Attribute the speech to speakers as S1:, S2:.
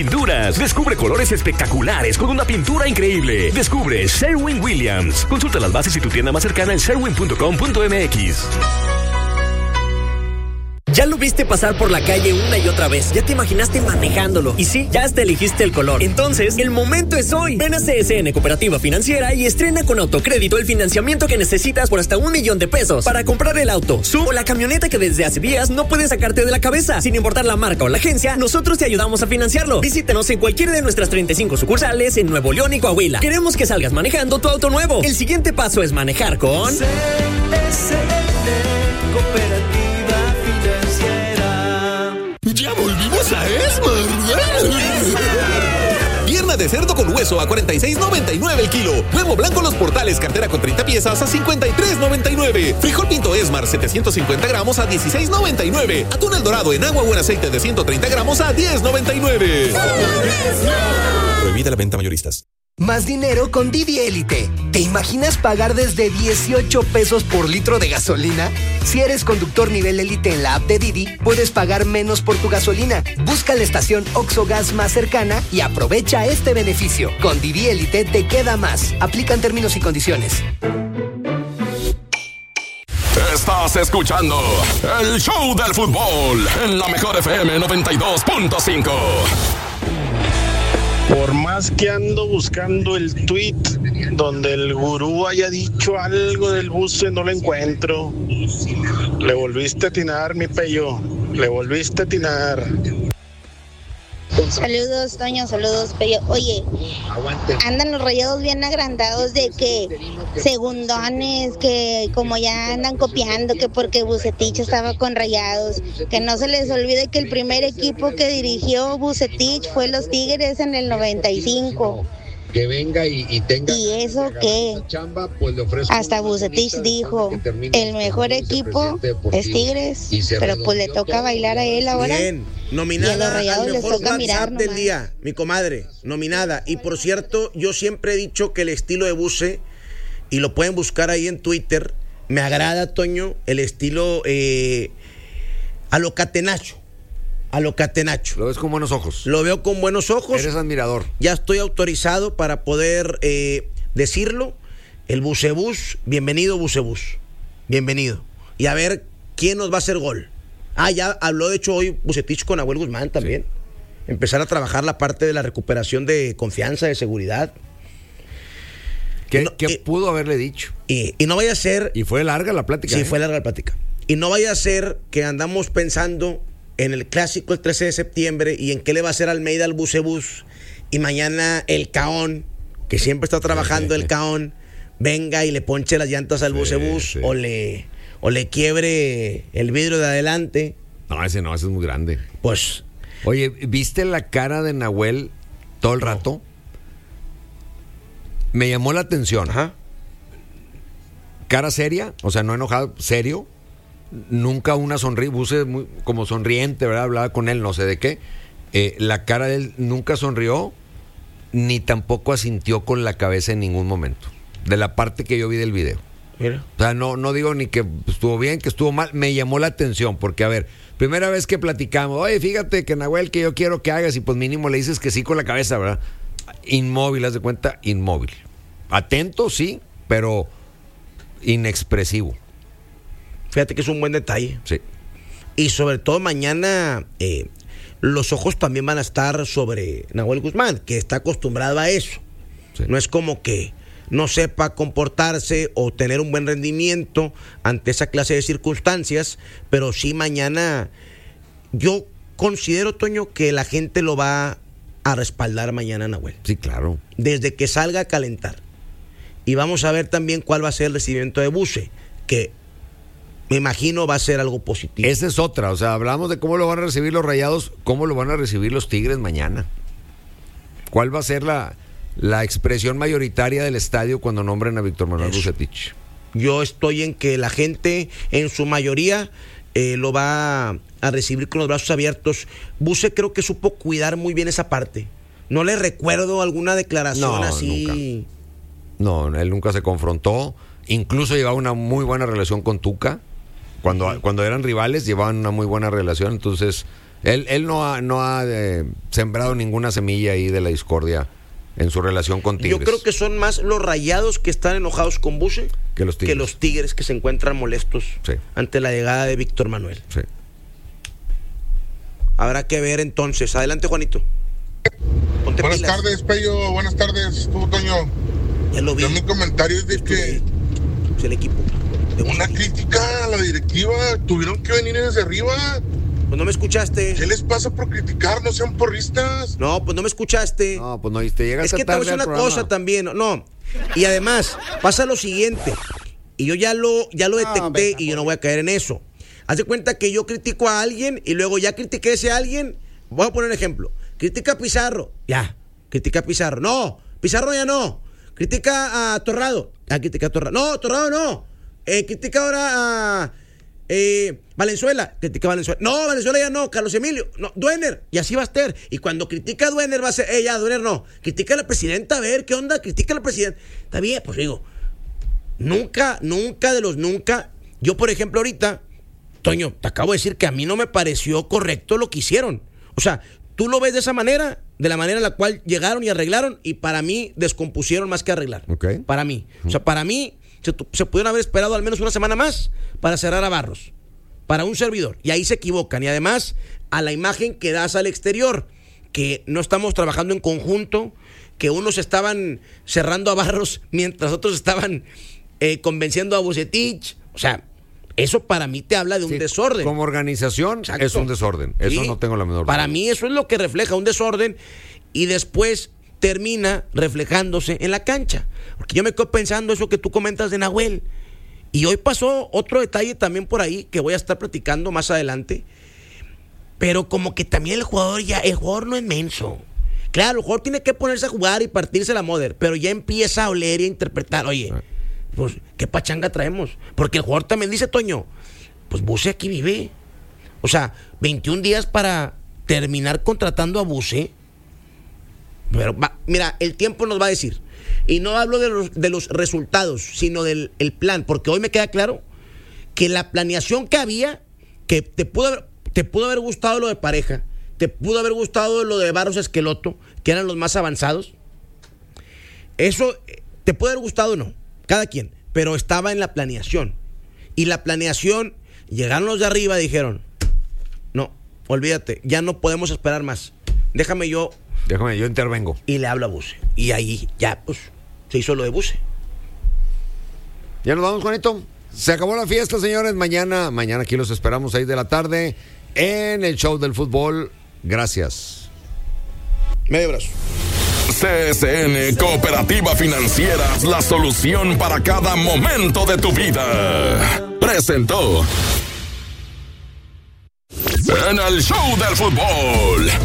S1: Pinturas. Descubre colores espectaculares con una pintura increíble. Descubre Sherwin-Williams. Consulta las bases y tu tienda más cercana en sherwin.com.mx.
S2: ¿Ya lo viste pasar por la calle una y otra vez? ¿Ya te imaginaste manejándolo? Y sí, ya hasta elegiste el color. Entonces, el momento es hoy. Ven a CSN Cooperativa Financiera y estrena con autocrédito el financiamiento que necesitas por hasta $1,000,000 para comprar el auto, SUV o la camioneta que desde hace días no puedes sacarte de la cabeza. Sin importar la marca o la agencia, nosotros te ayudamos a financiarlo. Visítanos en cualquiera de nuestras 35 sucursales en Nuevo León y Coahuila. Queremos que salgas manejando tu auto nuevo. El siguiente paso es manejar con
S3: CSN Cooperativa.
S4: ¡Ya volvimos a Esmar! Pierna de cerdo con hueso a $46.99 el kilo. Huevo blanco Los Portales, cartera con 30 piezas a $53.99. Frijol pinto Esmar 750 gramos a $16.99. Atún El Dorado en agua o en aceite de 130 gramos a $10.99. Prohibida la venta mayoristas.
S5: Más dinero con Didi Élite. ¿Te imaginas pagar desde 18 pesos por litro de gasolina? Si eres conductor nivel élite en la app de Didi, puedes pagar menos por tu gasolina. Busca la estación Oxxo Gas más cercana y aprovecha este beneficio. Con Didi Élite te queda más. Aplican términos y condiciones.
S6: Estás escuchando el show del fútbol en la mejor FM 92.5.
S7: Por más que ando buscando el tweet donde el gurú haya dicho algo del buce, no lo encuentro. Le volviste a atinar, mi pello. Le volviste a atinar.
S8: Saludos, Toño, saludos, Pello. Oye, andan los Rayados bien agrandados de que segundones, que como ya andan copiando, que porque Vucetich estaba con Rayados, que no se les olvide que el primer equipo que dirigió Vucetich fue los Tigres en el 95.
S9: Que venga y tenga.
S8: Y eso que
S9: chamba, pues le ofrezco
S8: hasta Vucetich dijo, el mejor equipo es Tigres, pero pues le toca bailar a él ahora.
S10: Bien, nominada
S8: y a los Rayados
S10: al
S8: les
S10: mejor
S8: toca mirar
S10: WhatsApp del
S8: nomás.
S10: día, mi comadre, nominada. Y por cierto, yo siempre he dicho que el estilo de Buce, y lo pueden buscar ahí en Twitter, me agrada, Toño, el estilo a lo Catenacho. A lo Catenacho.
S11: Lo ves con buenos ojos.
S10: Lo veo con buenos ojos.
S11: Eres admirador.
S10: Ya estoy autorizado para poder decirlo. El Bucebús, bienvenido Bucebús. Bienvenido. Y a ver quién nos va a hacer gol. Ya habló de hecho hoy Vucetich con Nahuel Guzmán también. Sí. Empezar a trabajar la parte de la recuperación de confianza, de seguridad.
S11: ¿Qué pudo haberle dicho?
S10: Y no vaya a ser...
S11: Y fue larga la plática.
S10: Sí, fue larga la plática. Y no vaya a ser que andamos pensando en el clásico el 13 de septiembre y en qué le va a hacer Almeida al Bucebús, y mañana el Caón, que siempre está trabajando el Caón, venga y le ponche las llantas al Bucebús, o le quiebre el vidrio de adelante.
S11: No, ese es muy grande.
S10: Pues...
S11: Oye, ¿viste la cara de Nahuel todo el rato? Me llamó la atención.
S10: Ajá.
S11: Cara seria, o sea, no enojado, serio. Nunca una sonrisa, Buce muy como sonriente, ¿verdad? Hablaba con él, no sé de qué. La cara de él nunca sonrió, ni tampoco asintió con la cabeza en ningún momento. De la parte que yo vi del video.
S10: Mira.
S11: O sea, no digo ni que estuvo bien, que estuvo mal. Me llamó la atención, porque a ver, primera vez que platicamos, oye, fíjate que Nahuel, que yo quiero que hagas, y pues mínimo le dices que sí con la cabeza, ¿verdad? Inmóvil, haz de cuenta, inmóvil. Atento, sí, pero inexpresivo.
S10: Fíjate que es un buen detalle.
S11: Sí.
S10: Y sobre todo mañana los ojos también van a estar sobre Nahuel Guzmán, que está acostumbrado a eso. Sí. No es como que no sepa comportarse o tener un buen rendimiento ante esa clase de circunstancias, pero sí mañana yo considero, Toño, que la gente lo va a respaldar mañana a Nahuel.
S11: Sí, claro.
S10: Desde que salga a calentar. Y vamos a ver también cuál va a ser el recibimiento de Buce, que me imagino va a ser algo positivo.
S11: Esa es otra, o sea, hablamos de cómo lo van a recibir los Rayados, cómo lo van a recibir los Tigres mañana. ¿Cuál va a ser la expresión mayoritaria del estadio cuando nombren a Víctor Manuel Vucetich?
S10: Yo estoy en que la gente, en su mayoría, lo va a recibir con los brazos abiertos. Buce creo que supo cuidar muy bien esa parte. No le recuerdo alguna declaración así.
S11: Nunca. No, él nunca se confrontó. Incluso llevaba una muy buena relación con Tuca. Cuando eran rivales llevaban una muy buena relación. Entonces Él no ha sembrado ninguna semilla ahí de la discordia en su relación con Tigres.
S10: Yo creo que son más los Rayados que están enojados con Buse
S11: que los
S10: Tigres que se encuentran molestos ante la llegada de Víctor Manuel.
S11: Sí.
S10: Habrá que ver entonces. Adelante, Juanito. Ponte
S3: buenas
S10: pilas.
S3: tardes, Pello. Buenas tardes, tú, Toño.
S10: Ya lo vi.
S3: Yo mi comentario es de que
S10: es el equipo.
S3: Una crítica a la directiva. Tuvieron que venir desde arriba.
S10: Pues no me escuchaste.
S3: ¿Qué les pasa por criticar? No sean porristas.
S10: No, pues no me escuchaste.
S11: No, pues no viste. Llegaste
S10: es que te voy a decir una cosa también. No. Y además, pasa lo siguiente. Y yo ya lo detecté y yo no voy a caer en eso. Haz de cuenta que yo critico a alguien y luego ya critiqué a ese alguien. Voy a poner un ejemplo. Critica a Pizarro. Ya. Critica a Pizarro. No. Pizarro ya no. Critica a Torrado. Ya critica a Torrado. No, Torrado no. Critica ahora a Valenzuela. Critica a Valenzuela. No, Valenzuela ya no. Carlos Emilio. No. Duener. Y así va a estar. Y cuando critica a Duener va a ser. Ya, Duener no. Critica a la presidenta. A ver, ¿qué onda? Critica a la presidenta. Está bien, pues digo. Nunca de los nunca. Yo, por ejemplo, ahorita, Toño, te acabo de decir que a mí no me pareció correcto lo que hicieron. O sea, tú lo ves de esa manera, de la manera en la cual llegaron y arreglaron, y para mí descompusieron más que arreglar.
S11: Okay.
S10: Para mí. O sea, para mí se pudieron haber esperado al menos una semana más para cerrar a Barros. Para un servidor. Y ahí se equivocan. Y además, a la imagen que das al exterior, que no estamos trabajando en conjunto, que unos estaban cerrando a Barros mientras otros estaban convenciendo a Vucetich. O sea, eso para mí te habla de un desorden.
S11: Como organización. Exacto. Es un desorden. Eso no tengo la menor duda.
S10: Para mí eso es lo que refleja un desorden y después termina reflejándose en la cancha. Porque yo me quedo pensando eso que tú comentas de Nahuel. Y hoy pasó otro detalle también por ahí que voy a estar platicando más adelante. Pero como que también el jugador no es menso. Claro, el jugador tiene que ponerse a jugar y partirse la moder, pero ya empieza a oler y a interpretar. Oye, pues, ¿qué pachanga traemos? Porque el jugador también dice, Toño, pues Buse aquí vive. O sea, 21 días para terminar contratando a Buse. Pero mira, el tiempo nos va a decir. Y no hablo de los resultados, sino del plan. Porque hoy me queda claro que la planeación que había, que te pudo haber gustado lo de Pareja, te pudo haber gustado lo de Barros Esqueloto, que eran los más avanzados. Eso te puede haber gustado o no, cada quien, pero estaba en la planeación. Y la planeación, llegaron los de arriba y dijeron, no, olvídate, ya no podemos esperar más. Déjame yo
S11: intervengo.
S10: Y le hablo a Buse. Y ahí ya, pues, se hizo lo de Buse.
S11: Ya nos vamos, Juanito. Se acabó la fiesta, señores. Mañana aquí los esperamos 6 de la tarde en el show del fútbol. Gracias.
S10: Medio brazo.
S6: CSN Cooperativa Financiera, la solución para cada momento de tu vida. Presentó en el show del fútbol.